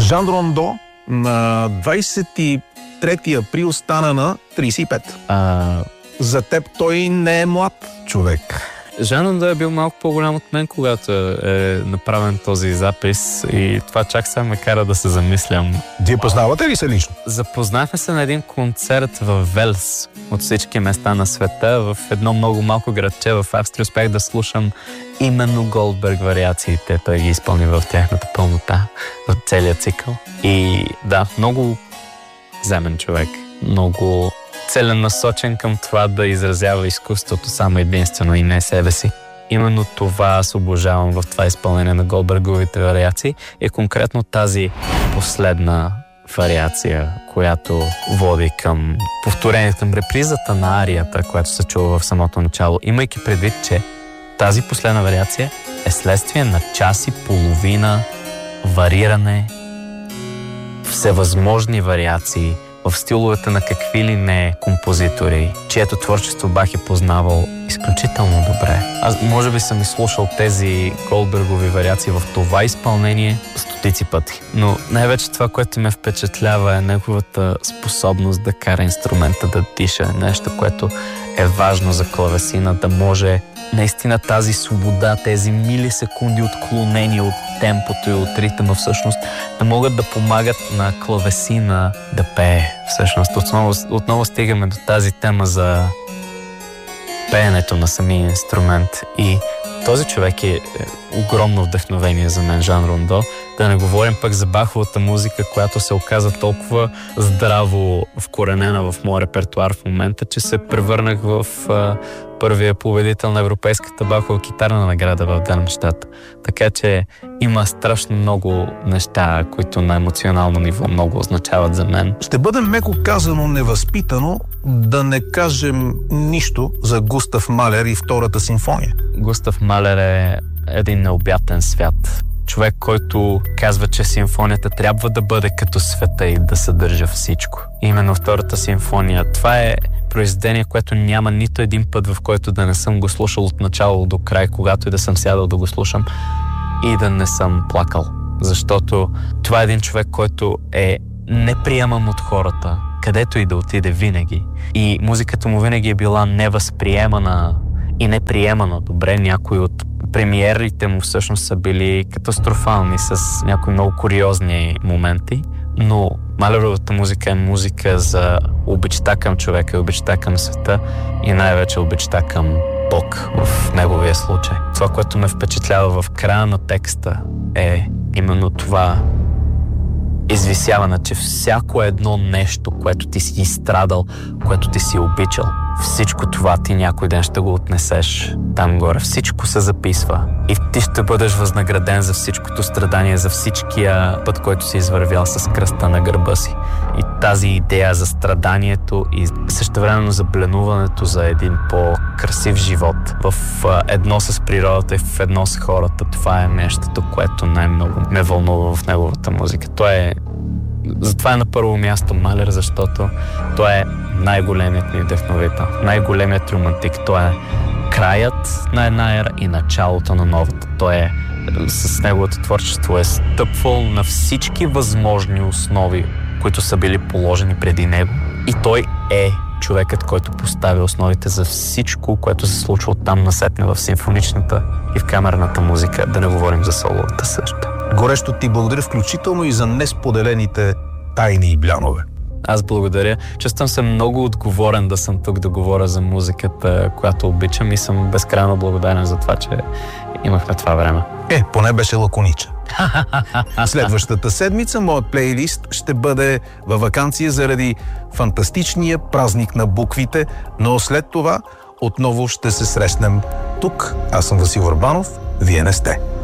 Жан Рондо на 23 април стана на 35. За теб той не е млад човек. Жан Рондо е бил малко по-голям от мен, когато е направен този запис, и това чак сега ме кара да се замислям. Вие познавате ли се лично? Запознахме се на един концерт в Велс, от всички места на света, в едно много малко градче в Австрия. Успях да слушам именно Голдберг вариациите. Той ги изпълни в тяхната пълнота, в целия цикъл. И да, много земен човек, много целенасочен към това да изразява изкуството само единствено и не себе си. Именно това аз обожавам в това изпълнение на Голдберговите вариации, и конкретно тази последна вариация, която води към повторението, към репризата на арията, която се чува в самото начало, имайки предвид, че тази последна вариация е следствие на час и половина вариране, всевъзможни вариации в стиловете на какви ли не композитори, чието творчество бях е познавал изключително добре. Аз може би съм изслушал тези Голдбергови вариации в това изпълнение стотици пъти. Но най-вече това, което ме впечатлява, е неговата способност да кара инструмента да диша. Нещо, което е важно за клавесина, да може наистина тази свобода, тези милисекунди отклонения от темпото и от ритъма всъщност да могат да помагат на клавесина да пее. Всъщност отново стигаме до тази тема за пеенето на самия инструмент, и този човек е огромно вдъхновение за мен, Жан Рондо. Да не говорим пък за Баховата музика, която се оказа толкова здраво вкоренена в моя репертуар в момента, че се превърнах в първия победител на Европейската Бахова китарна награда в Дармщат. Така че има страшно много неща, които на емоционално ниво много означават за мен. Ще бъдем, меко казано, невъзпитано да не кажем нищо за Густав Малер и Втората симфония. Густав Малер е един необятен свят. Човек, който казва, че симфонията трябва да бъде като света и да съдържа всичко. Именно Втората симфония. Това е произведение, което няма нито един път, в който да не съм го слушал от начало до край, когато и да съм сядал да го слушам и да не съм плакал. Защото това е един човек, който е неприеман от хората, където и да отиде винаги. И музиката му винаги е била невъзприемана и неприемана добре. Някои от премиерите му всъщност са били катастрофални, с някои много куриозни моменти, но Малеровата музика е музика за обичта към човека, обичта към света и най-вече обичта към Бог в неговия случай. Това, което ме впечатлява в края на текста, е именно това извисяване, че всяко едно нещо, което ти си изстрадал, което ти си обичал, всичко това ти някой ден ще го отнесеш там горе. Всичко се записва и ти ще бъдеш възнаграден за всичкото страдание, за всичкия път, който си извървял с кръста на гърба си. И тази идея за страданието и същевременно за бленуването за един по-красив живот в едно с природата и в едно с хората, това е нещото, което най-много ме вълнува в неговата музика. Затова е на първо място Малер, защото той е най-големият ми вдъхновител, най-големият романтик. Той е краят на една ера и началото на новата. Той е с неговото творчество е стъпвал на всички възможни основи, които са били положени преди него. И той е човекът, който поставя основите за всичко, което се случва оттам насетне в симфоничната и в камерната музика, да не говорим за соловата също. Горещо ти благодаря, включително и за несподелените тайни и блянове. Аз благодаря. Чувствам се много отговорен да съм тук да говоря за музиката, която обичам, и съм безкрайно благодарен за това, че имахме това време. Поне беше лаконичен. Следващата седмица моят плейлист ще бъде във ваканция заради фантастичния празник на буквите, но след това отново ще се срещнем тук. Аз съм Васил Върбанов, вие не сте.